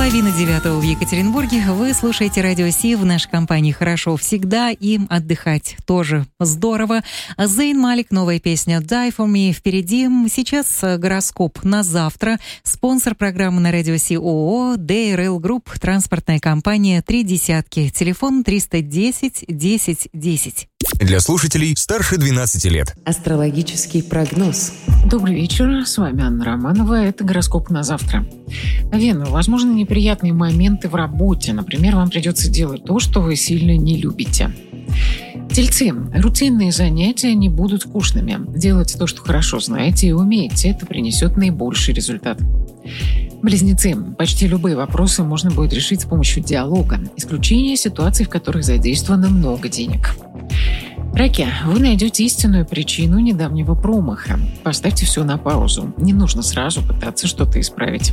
8:30 в Екатеринбурге. Вы слушаете Радио Си. В нашей компании хорошо всегда, и отдыхать тоже здорово. Зейн Малик, новая песня «Die for me» впереди. Сейчас гороскоп на завтра. Спонсор программы на Радио Си ООО «DRL Group», транспортная компания «Три десятки». Телефон 310 10 10. Для слушателей старше 12 лет. Астрологический прогноз. Добрый вечер, с вами Анна Романова. Это гороскоп на завтра. Вена, возможно, неприятные моменты в работе. Например, вам придется делать то, что вы сильно не любите. Тельцы, рутинные занятия не будут скучными. Делайте то, что хорошо знаете и умеете. Это принесет наибольший результат. Близнецы, почти любые вопросы можно будет решить с помощью диалога. Исключение ситуаций, в которых задействовано много денег. Раки, вы найдете истинную причину недавнего промаха. Поставьте все на паузу. Не нужно сразу пытаться что-то исправить.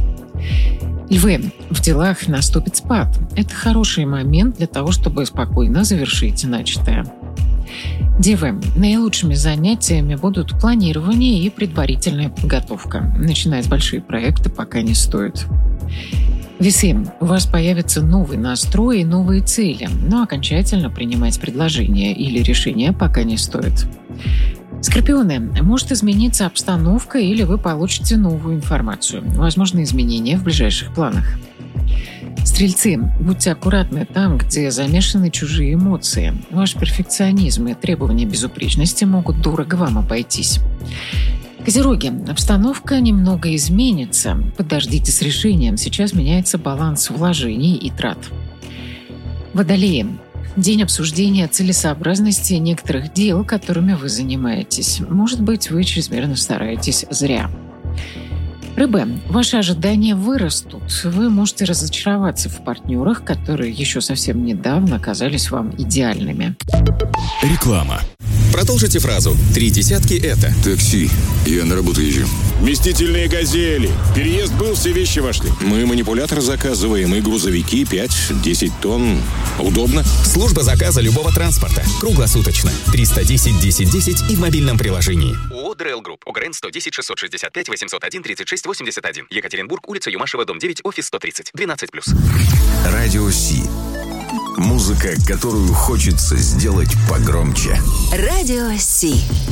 Львы, в делах наступит спад. Это хороший момент для того, чтобы спокойно завершить начатое. Девы, наилучшими занятиями будут планирование и предварительная подготовка. Начинать большие проекты пока не стоит. Весы, у вас появится новый настрой и новые цели, но окончательно принимать предложения или решения пока не стоит. Скорпионы, может измениться обстановка или вы получите новую информацию. Возможны изменения в ближайших планах. Стрельцы, будьте аккуратны там, где замешаны чужие эмоции. Ваш перфекционизм и требования безупречности могут дорого вам обойтись. Козероги, обстановка немного изменится. Подождите с решением. Сейчас меняется баланс вложений и трат. Водолеи, день обсуждения целесообразности некоторых дел, которыми вы занимаетесь. Может быть, вы чрезмерно стараетесь зря. Рыбы, ваши ожидания вырастут. Вы можете разочароваться в партнерах, которые еще совсем недавно казались вам идеальными. Реклама. Продолжите фразу. «Три десятки» — это... Такси. Я на работу езжу. Вместительные «Газели». Переезд был, все вещи вошли. Мы манипулятор заказываем и грузовики 5-10 тонн. Удобно. Служба заказа любого транспорта. Круглосуточно. 310 10 10 и в мобильном приложении. ООО «DRL Group». ОГРН 110 665 801 36 81. Екатеринбург, улица Юмашева, дом 9, офис 130. 12+. Радио Си. Музыка, которую хочется сделать погромче. Радио Си.